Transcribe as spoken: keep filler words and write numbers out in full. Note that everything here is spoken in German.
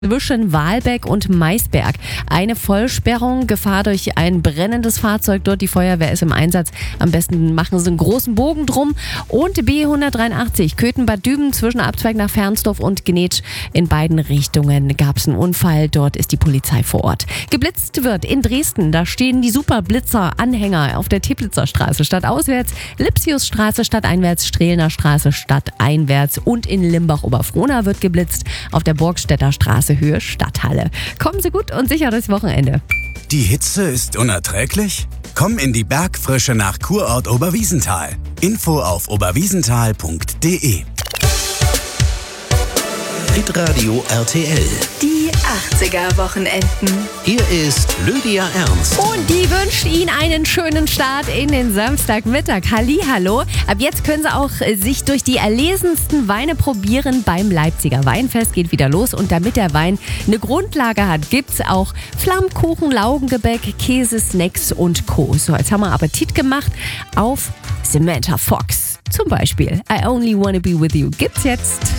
Zwischen Wahlbeck und Maisberg. Eine Vollsperrung, Gefahr durch ein brennendes Fahrzeug dort. Die Feuerwehr ist im Einsatz. Am besten machen sie einen großen Bogen drum. Und B hundertdreiundachtzig, Köthen-Bad Düben zwischen Abzweig nach Fernsdorf und Genetsch. In beiden Richtungen gab es einen Unfall. Dort ist die Polizei vor Ort. Geblitzt wird in Dresden. Da stehen die Superblitzer-Anhänger auf der Teplitzer Straße stadtauswärts, Lipsiusstraße stadteinwärts, Strehlner Straße stadteinwärts und in Limbach-Oberfrohna wird geblitzt auf der Burgstädter Straße Höhe Stadthalle. Kommen Sie gut und sicher durchs Wochenende. Die Hitze ist unerträglich? Komm in die Bergfrische nach Kurort Oberwiesenthal. Info auf oberwiesenthal punkt de. Hitradio R T L. Die achtziger-Wochenenden. Hier ist Lydia Ernst. Und die wünscht Ihnen einen schönen Start in den Samstagmittag. Hallihallo. Ab jetzt können Sie auch äh, sich durch die erlesensten Weine probieren beim Leipziger Weinfest. Geht wieder los. Und damit der Wein eine Grundlage hat, gibt es auch Flammkuchen, Laugengebäck, Käse, Snacks und Co. So, jetzt haben wir Appetit gemacht auf Samantha Fox. Zum Beispiel I Only Wanna Be With You gibt's jetzt.